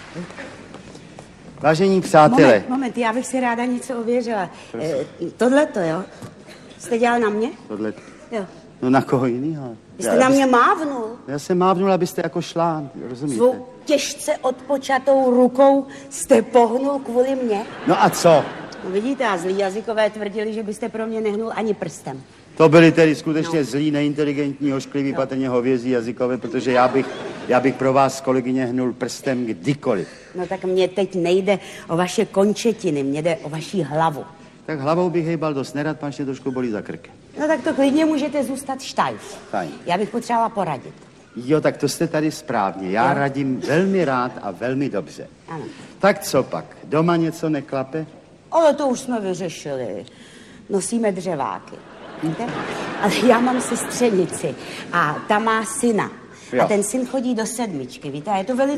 Vážení přátelé. Moment, já bych si ráda něco ověřila. Tohleto, jo? Jste dělal na mě? Tohle. Jo. No na koho jinýho? Vy jste na mě mávnul. Já jsem mávnul, abyste jako šlán, rozumíte? Svou těžce odpočatou rukou jste pohnul kvůli mně. No a co? No vidíte, a zlí jazykové tvrdili, že byste pro mě nehnul ani prstem. To byli tedy skutečně zlí, neinteligentní, ošklivý, patrně hovězí jazykové, protože já bych pro vás, kolegyně, hnul prstem kdykoliv. No tak mně teď nejde o vaše končetiny, mně jde o vaši hlavu. Tak hlavou bych hejbal dost nerad, pan mě trošku bolí za krk. No tak to klidně můžete zůstat štajf. Fajn. Já bych potřebovala poradit. Jo, tak to jste tady správně. Já radím velmi rád a velmi dobře. Ano. Tak co pak? Doma něco neklape? Ale to už jsme vyřešili. Nosíme dřeváky. Víte? Ale já mám sestřenici a ta má syna. Jo. A ten syn chodí do 7, víte? A je to velice